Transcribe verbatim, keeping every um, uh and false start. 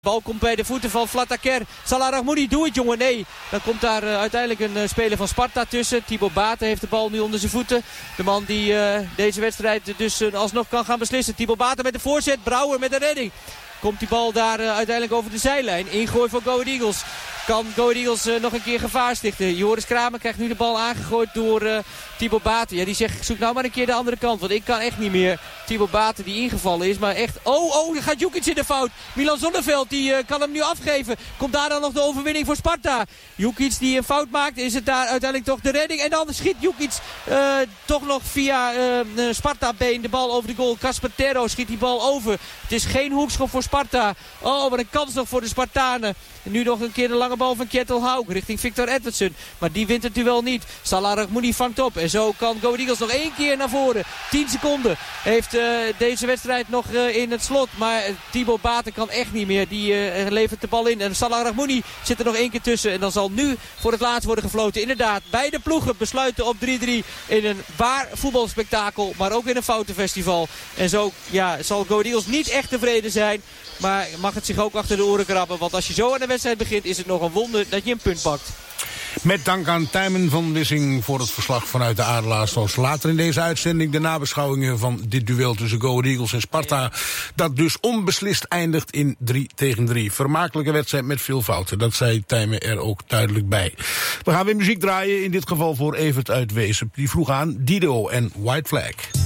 Bal komt bij de voeten van Flataker. Salah Rahmouni, doe het jongen. Nee, dan komt daar uh, uiteindelijk een uh, speler van Sparta tussen. Thibaut Bate heeft de bal nu onder zijn voeten. De man die uh, deze wedstrijd dus uh, alsnog kan gaan beslissen. Thibaut Bate met de voorzet. Brouwer met de redding. Komt die bal daar uh, uiteindelijk over de zijlijn. Ingooi van Go Ahead Eagles. Kan Go Ahead Eagles uh, nog een keer gevaar stichten. Joris Kramer krijgt nu de bal aangegooid door uh, Thibaut Bate. Ja, die zegt, zoek nou maar een keer de andere kant. Want ik kan echt niet meer. Thibaut Bate die ingevallen is. Maar echt, oh, oh, dan gaat Jukic in de fout. Milan Zonneveld, die uh, kan hem nu afgeven. Komt daar dan nog de overwinning voor Sparta. Jukic die een fout maakt. Is het daar uiteindelijk toch de redding. En dan schiet Jukic uh, toch nog via uh, Sparta-been de bal over de goal. Casper Terro schiet die bal over. Het is geen hoekschop voor Sparta. Oh, wat een kans nog voor de Spartanen. En nu nog een keer de lange bal van Kjetil Hauk richting Victor Edwardson. Maar die wint het duel niet. Salah Rahmouni vangt op. En zo kan Go Ahead Eagles nog één keer naar voren. tien seconden heeft uh, deze wedstrijd nog uh, in het slot. Maar uh, Thibaut Bate kan echt niet meer. Die uh, levert de bal in. En Salah Rahmouni zit er nog één keer tussen. En dan zal nu voor het laatst worden gefloten. Inderdaad, beide ploegen besluiten op drie drie. In een waar voetbalspektakel. Maar ook in een foutenfestival. En zo ja, zal Go Ahead Eagles niet echt tevreden zijn. Maar mag het zich ook achter de oren krabben. Want als je zo aan de wedstrijd begint, is het nog een wonder dat je een punt pakt. Met dank aan Tijmen van Wissing voor het verslag vanuit de Adelaars. Zoals later in deze uitzending de nabeschouwingen van dit duel tussen Go Ahead Eagles en Sparta. Dat dus onbeslist eindigt in drie tegen drie. Vermakelijke wedstrijd met veel fouten. Dat zei Tijmen er ook duidelijk bij. We gaan weer muziek draaien. In dit geval voor Evert uit Weesp. Die vroeg aan Dido en White Flag.